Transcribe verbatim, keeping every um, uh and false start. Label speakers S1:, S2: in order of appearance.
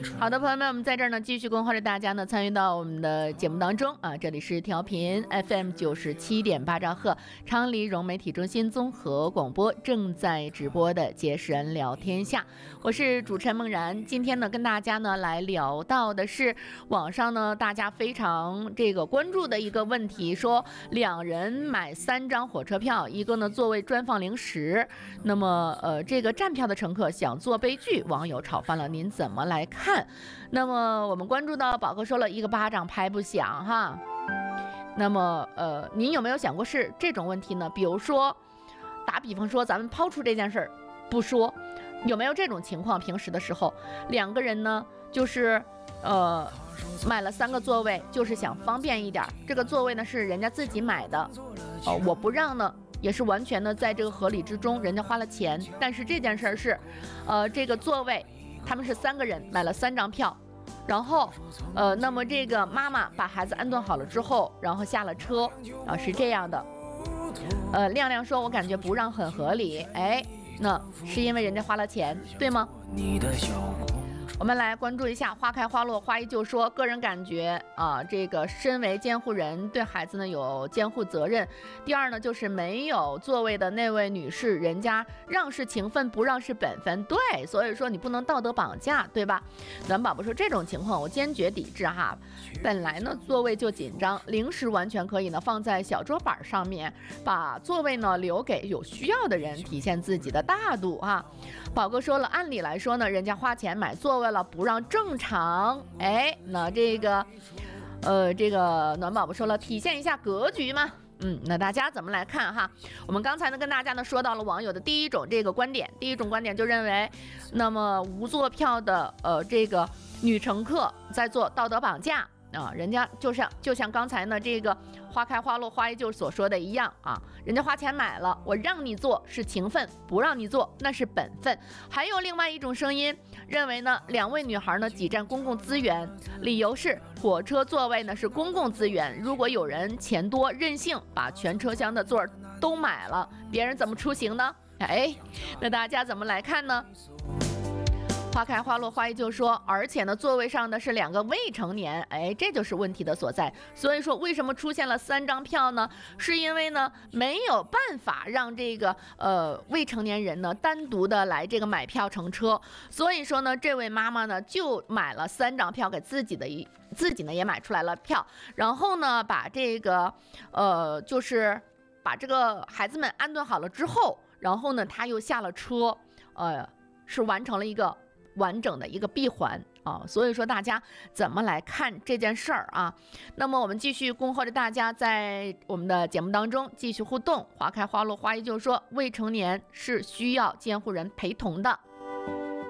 S1: 好的，朋友们，我们在这儿呢继续恭候着大家呢参与到我们的节目当中啊，这里是调频 F M 九十七点八兆赫昌黎融媒体中心综合广播正在直播的结识人聊天下，我是主持人梦然。今天呢跟大家呢来聊到的是网上呢大家非常这个关注的一个问题，说两人买三张火车票，一个呢作为专放零食，那么呃这个站票的乘客想做悲剧，网友吵翻了，您怎么来看？那么我们关注到宝哥说了一个巴掌拍不响哈，那么呃您有没有想过是这种问题呢？比如说打比方说咱们抛出这件事儿不说，有没有这种情况？平时的时候两个人呢就是呃买了三个座位，就是想方便一点，这个座位呢是人家自己买的，呃我不让呢也是完全的在这个合理之中，人家花了钱，但是这件事是呃这个座位他们是三个人买了三张票，然后呃那么这个妈妈把孩子安顿好了之后，然后下了车啊，是这样的。呃亮亮说我感觉不让很合理，哎，那是因为人家花了钱，对吗？你的小我们来关注一下花开花落花依旧说，个人感觉啊，这个身为监护人对孩子呢有监护责任。第二呢，就是没有座位的那位女士，人家让是情分，不让是本分，对，所以说你不能道德绑架，对吧？暖宝宝说这种情况我坚决抵制哈。本来呢座位就紧张，零食完全可以呢放在小桌板上面，把座位呢留给有需要的人，体现自己的大度哈。宝哥说了，按理来说呢，人家花钱买座位了，不让正常，哎，那这个，呃，这个暖宝宝说了，体现一下格局嘛。嗯，那大家怎么来看哈？我们刚才呢跟大家呢说到了网友的第一种这个观点，第一种观点就认为，那么无座票的呃这个女乘客在做道德绑架。啊，人家就像就像刚才呢这个花开花落花依旧所说的一样啊，人家花钱买了，我让你做是情分，不让你做那是本分。还有另外一种声音认为呢，两位女孩呢挤占公共资源，理由是火车座位呢是公共资源，如果有人钱多任性把全车厢的座都买了，别人怎么出行呢？哎，那大家怎么来看呢？花开花落花依旧说，而且呢座位上的是两个未成年，哎，这就是问题的所在。所以说为什么出现了三张票呢？是因为呢没有办法让这个呃未成年人呢单独的来这个买票乘车，所以说呢这位妈妈呢就买了三张票给自己的一自己呢也买出来了票，然后呢把这个呃就是把这个孩子们安顿好了之后，然后呢他又下了车，呃是完成了一个完整的一个闭环啊，所以说大家怎么来看这件事儿啊？那么我们继续恭候着大家在我们的节目当中继续互动。花开花落花依旧说，未成年是需要监护人陪同的。